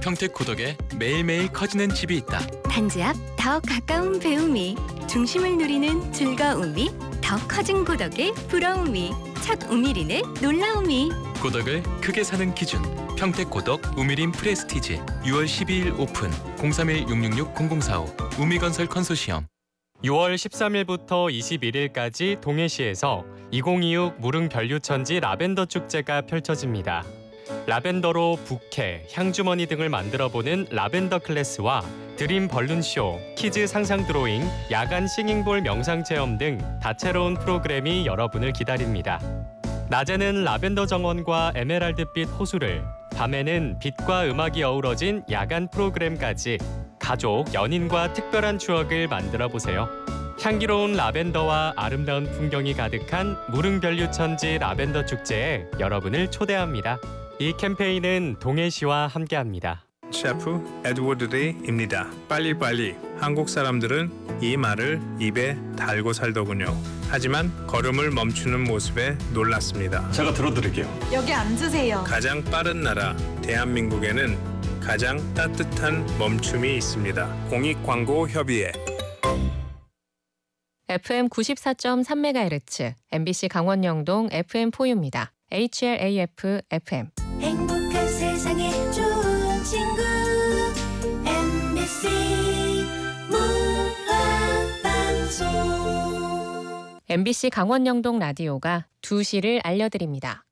평택고덕에 매일매일 커지는 집이 있다. 단지 앞 더 가까운 배움이, 중심을 누리는 즐거움이, 더 커진 고덕의 부러움이, 첫 우미린의 놀라움이. 고덕을 크게 사는 기준. 평택고덕 우미린 프레스티지. 6월 12일 오픈. 031-666-0045. 우미건설 컨소시엄. 6월 13일부터 21일까지 동해시에서 2026 무릉변류천지 라벤더 축제가 펼쳐집니다. 라벤더로 부케, 향주머니 등을 만들어보는 라벤더 클래스와 드림 벌룬쇼, 키즈 상상 드로잉, 야간 싱잉볼 명상체험 등 다채로운 프로그램이 여러분을 기다립니다. 낮에는 라벤더 정원과 에메랄드빛 호수를, 밤에는 빛과 음악이 어우러진 야간 프로그램까지 가족, 연인과 특별한 추억을 만들어보세요. 향기로운 라벤더와 아름다운 풍경이 가득한 무릉변류천지 라벤더 축제에 여러분을 초대합니다. 이 캠페인은 동해시와 함께합니다. 셰프 에드워드 데이입니다. 빨리빨리. 한국 사람들은 이 말을 입에 달고 살더군요. 하지만 걸음을 멈추는 모습에 놀랐습니다. 제가 들어드릴게요. 여기 앉으세요. 가장 빠른 나라 대한민국에는 가장 따뜻한 멈춤이 있습니다. 공익광고협의회. FM 94.3MHz, MBC 강원영동 FM4U입니다. HLAF FM. 행복한 세상에 좋은 친구 MBC 문화방송. MBC 강원영동 라디오가 2시를 알려드립니다.